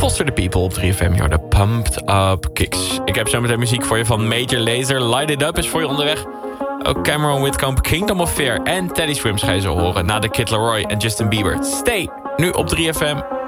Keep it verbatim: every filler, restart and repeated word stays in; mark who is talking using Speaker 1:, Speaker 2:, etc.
Speaker 1: Foster the People op drie F M. You're the Pumped Up Kicks. Ik heb zo meteen muziek voor je van Major Lazer. Light It Up is voor je onderweg. Ook Cameron Whitcomb, Kingdom of Fear en Teddy Swims ga je zo horen. Na de Kid Laroi en Justin Bieber. Stay, nu op drie F M.